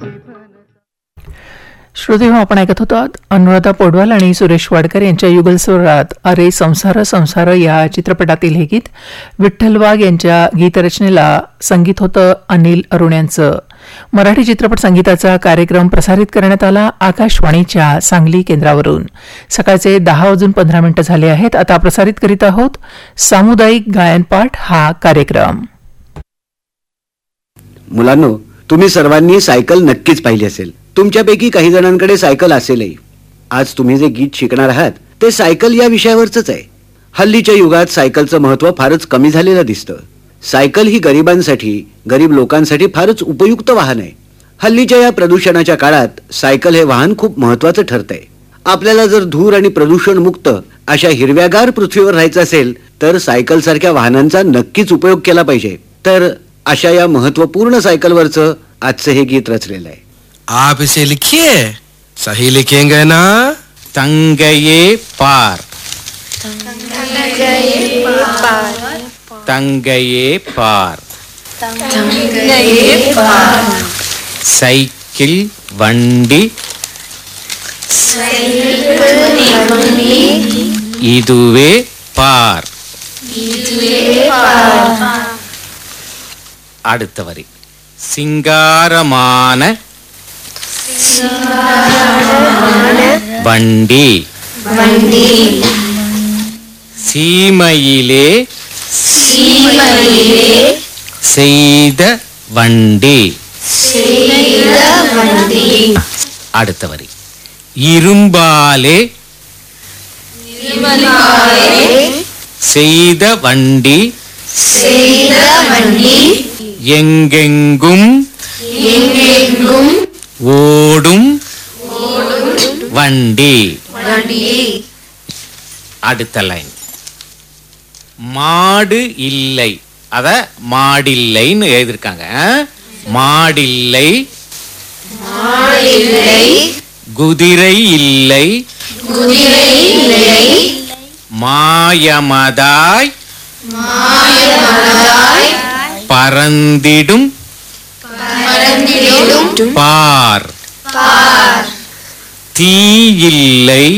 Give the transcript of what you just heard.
श्रोतेहो, आपण ऐकत होतो अनुराधा पौडवाल आणि सुरेश वाडकर यांच्या युगल स्वरात अरे संसार संसार या चित्रपटातील हे गीत. विठ्ठल वाघ यांच्या गीतरचनेला संगीत होतं अनिल अरुण यांचं. मराठी चित्रपट संगीताचा कार्यक्रम प्रसारित करण्यात आला आकाशवाणीच्या सांगली केंद्रावरून. सकाळचे 10:15 झाले आहेत. आता प्रसारित करीत आहोत सामुदायिक गायनपाठ हा कार्यक्रम. मुलांनो, तुम्ही सर्वांनी सायकल नक्कीच पाहिली असेल. तुमच्यापैकी काही जणांकडे सायकल असेलही. आज तुम्ही जे गीत शिकणार आहात ते सायकल या विषयावरच आहे. हल्लीच्या युगात सायकलचं महत्त्व फारच कमी झालेलं दिसतं. सायकल ही गरिबांसाठी, गरीब लोकांसाठी फारच उपयुक्त वाहन आहे. हल्लीच्या या प्रदूषणाच्या काळात सायकल हे वाहन खूप महत्त्वाचं ठरतंय. आपल्याला जर धूर आणि प्रदूषण मुक्त अशा हिरव्यागार पृथ्वीवर राहायचं असेल तर सायकल सारख्या वाहनांचा नक्कीच उपयोग केला पाहिजे. तर अशा या महत्त्वपूर्ण सायकलवरचं आजचं हे गीत रचलेलं आहे. आप इसे लिखिए. सही लिखेंगे ना? तंगये पार, तंगये पार, तंगये पार, तंगये पार. साइकिल वंडी, साइकिल वंडी, इदुवे पार, इदुवे पार. அடுத்த வரி. சிங்காரமான வண்டி, வண்டி. சீமையிலே, சீமையிலே செய்த வண்டி, செய்த வண்டி. அடுத்த வரி. இரும்பாலே, இரும்பாலே செய்த வண்டி, செய்த வண்டி. எங்கெங்கும், எங்கெங்கும் ஓடும், ஓடும் வண்டி, வண்டி. அடுத்த லைன். மாடு இல்லை, அத மாடில்லைன்னு எழுதிருக்காங்க. மாடில்லை, மாடில்லை. குதிரை இல்லை, குதிரை இல்லை. மாயமதாய், மாயமதாய் பறந்திடும், பறந்திடும் பார், பார். தீயில்லை,